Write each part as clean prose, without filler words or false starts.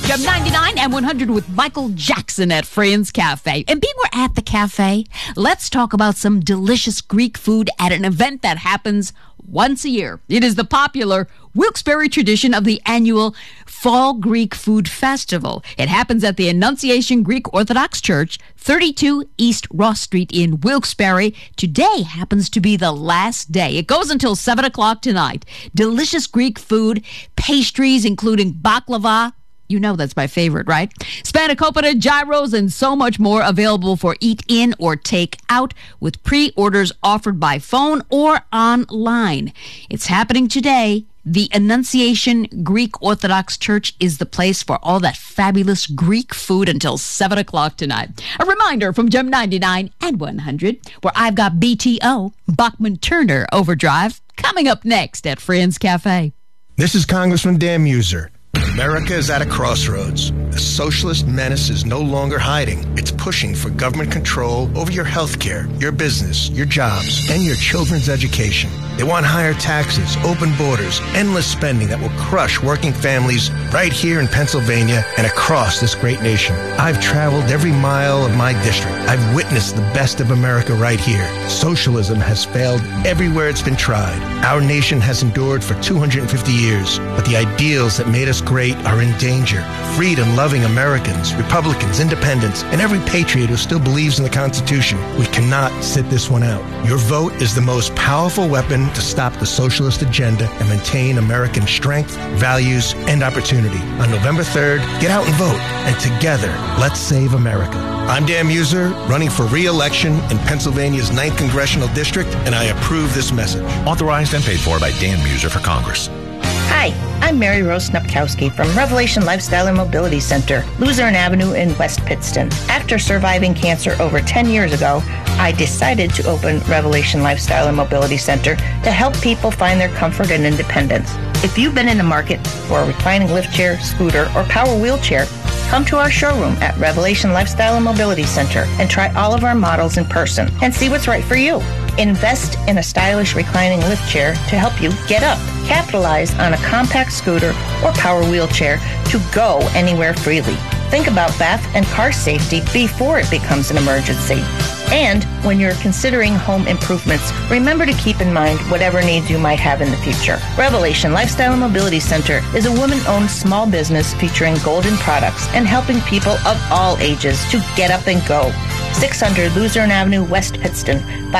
Gem 99 and 100 with Michael Jackson at Friends Cafe. And being we're at the cafe, let's talk about some delicious Greek food at an event that happens once a year. It is the popular Wilkes-Barre tradition of the annual Fall Greek Food Festival. It happens at the Annunciation Greek Orthodox Church, 32 East Ross Street in Wilkes-Barre. Today happens to be the last day. It goes until 7 o'clock tonight. Delicious Greek food, pastries including baklava. You know that's my favorite, right? Spanakopita, gyros, and so much more available for eat in or take out with pre-orders offered by phone or online. It's happening today. The Annunciation Greek Orthodox Church is the place for all that fabulous Greek food until 7 o'clock tonight. A reminder from Gem 99 and 100, where I've got BTO, Bachman Turner Overdrive, coming up next at Friends Cafe. This is Congressman Dan Muser. America is at a crossroads. The socialist menace is no longer hiding. It's pushing for government control over your health care, your business, your jobs, and your children's education. They want higher taxes, open borders, endless spending that will crush working families right here in Pennsylvania and across this great nation. I've traveled every mile of my district. I've witnessed the best of America right here. Socialism has failed everywhere it's been tried. Our nation has endured for 250 years, but the ideals that made us great are in danger. Freedom-loving Americans, Republicans, independents, and every patriot who still believes in the Constitution. We cannot sit this one out. Your vote is the most powerful weapon to stop the socialist agenda and maintain American strength, values, and opportunity. On November 3rd, get out and vote. And together, let's save America. I'm Dan Muser, running for re-election in Pennsylvania's 9th Congressional District, and I approve this message. Authorized and paid for by Dan Muser for Congress. Hi, I'm Mary Rose Snupkowski from Revelation Lifestyle and Mobility Center, Luzerne Avenue in West Pittston. After surviving cancer over 10 years ago, I decided to open Revelation Lifestyle and Mobility Center to help people find their comfort and independence. If you've been in the market for a reclining lift chair, scooter, or power wheelchair, come to our showroom at Revelation Lifestyle and Mobility Center and try all of our models in person and see what's right for you. Invest in a stylish reclining lift chair to help you get up. Capitalize on a compact scooter or power wheelchair to go anywhere freely. Think about bath and car safety before it becomes an emergency. And when you're considering home improvements, remember to keep in mind whatever needs you might have in the future. Revelation Lifestyle and Mobility Center is a woman-owned small business featuring golden products and helping people of all ages to get up and go. 600 Luzerne Avenue, West Pittston,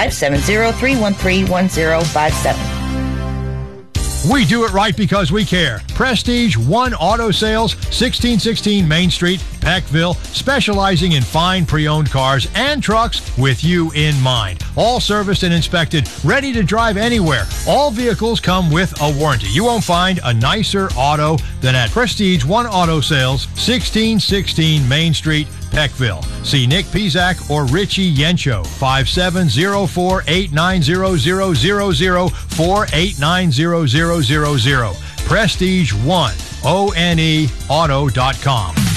570-313-1057. We do it right because we care. Prestige One Auto Sales, 1616 Main Street, Peckville, specializing in fine pre-owned cars and trucks with you in mind. All serviced and inspected, ready to drive anywhere. All vehicles come with a warranty. You won't find a nicer auto than at Prestige One Auto Sales, 1616 Main Street, Peckville. See Nick Pizak or Richie Yencho, 5704-890-0000, 489-0000. Prestige One, ONE Auto.com.